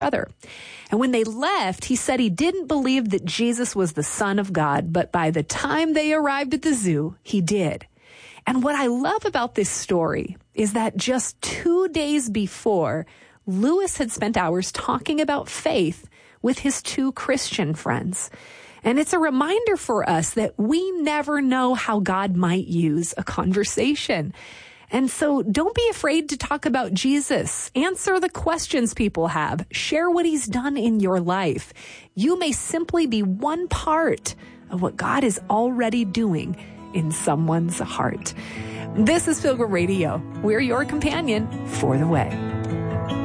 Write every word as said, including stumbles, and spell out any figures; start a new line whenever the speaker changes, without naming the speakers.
other. And when they left, he said he didn't believe that Jesus was the Son of God, but by the time they arrived at the zoo, he did. And what I love about this story is that just two days before, Lewis had spent hours talking about faith with his two Christian friends. And it's a reminder for us that we never know how God might use a conversation. And so don't be afraid to talk about Jesus. Answer the questions people have. Share what he's done in your life. You may simply be one part of what God is already doing in someone's heart. This is Pilgrim Radio. We're your companion for the way.